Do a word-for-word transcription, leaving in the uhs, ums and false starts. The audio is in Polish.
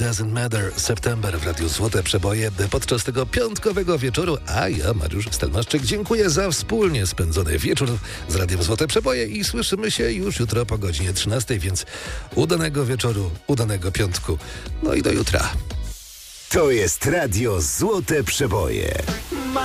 Doesn't Matter September w Radiu Złote Przeboje podczas tego piątkowego wieczoru, a ja, Mariusz Stelmaszczyk, dziękuję za wspólnie spędzony wieczór z Radiem Złote Przeboje i słyszymy się już jutro po godzinie trzynastej, więc udanego wieczoru, udanego piątku, no i do jutra. To jest Radio Złote Przeboje.